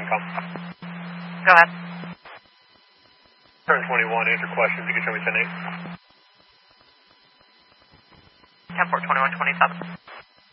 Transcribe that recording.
come. Go ahead. Turn 21, answer questions. You can show me 10-8. 10-4, 21-27.